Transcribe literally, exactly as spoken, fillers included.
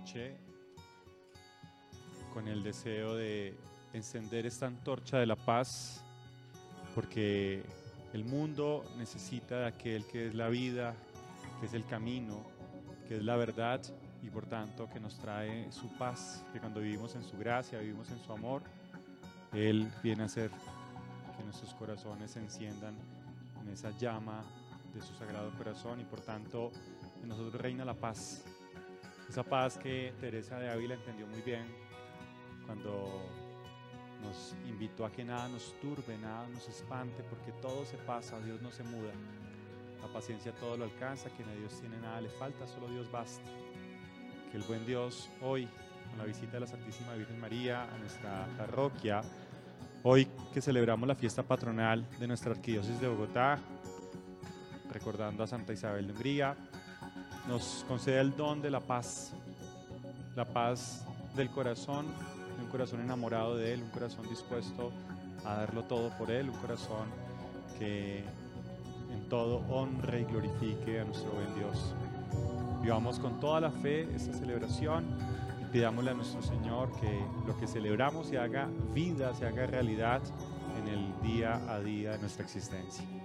noche con el deseo de encender esta antorcha de la paz, porque el mundo necesita de aquel que es la vida, que es el camino, que es la verdad y por tanto que nos trae su paz, que cuando vivimos en su gracia, vivimos en su amor, Él viene a hacer que nuestros corazones se enciendan en esa llama de su sagrado corazón y por tanto en nosotros reina la paz. Esa paz que Teresa de Ávila entendió muy bien cuando nos invitó a que nada nos turbe, nada nos espante, porque todo se pasa, Dios no se muda. La paciencia todo lo alcanza, quien a Dios tiene nada le falta, solo Dios basta. Que el buen Dios hoy, con la visita de la Santísima Virgen María a nuestra parroquia, hoy que celebramos la fiesta patronal de nuestra arquidiócesis de Bogotá, recordando a Santa Isabel de Hungría, nos concede el don de la paz, la paz del corazón, de un corazón enamorado de Él, un corazón dispuesto a darlo todo por Él, un corazón que en todo honre y glorifique a nuestro buen Dios. Vivamos con toda la fe esta celebración y pidámosle a nuestro Señor que lo que celebramos se haga vida, se haga realidad en el día a día de nuestra existencia.